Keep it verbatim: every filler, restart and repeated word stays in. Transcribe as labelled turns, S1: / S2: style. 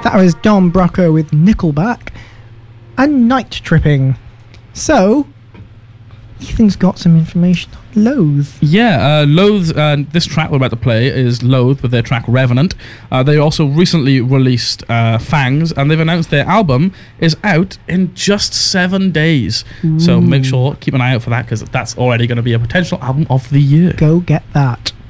S1: That was Don Brocco with Nickelback and Night Tripping. So, Ethan's got some information on Loathe.
S2: Yeah, uh, Loathe, uh, this track we're about to play is Loathe with their track Revenant. Uh, they also recently released uh, Fangs, and they've announced their album is out in just seven days. Ooh. So make sure, keep an eye out for that, because that's already going to be a potential album of the year.
S1: Go get that.